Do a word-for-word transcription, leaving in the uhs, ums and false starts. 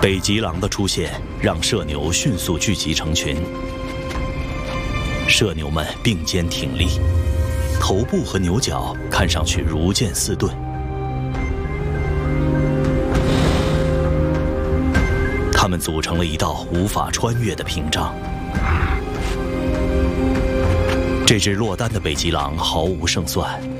北极狼的出现让射牛迅速聚集成群，射牛们并肩挺立，头部和牛角看上去如箭似盾。它们组成了一道无法穿越的屏障。这只落单的北极狼毫无胜算，